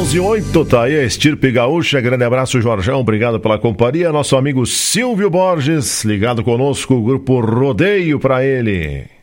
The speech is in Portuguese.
11:08, tá aí a Estirpe Gaúcha. Grande abraço, Jorjão. Obrigado pela companhia. Nosso amigo Silvio Borges, ligado conosco, o grupo Rodeio pra ele.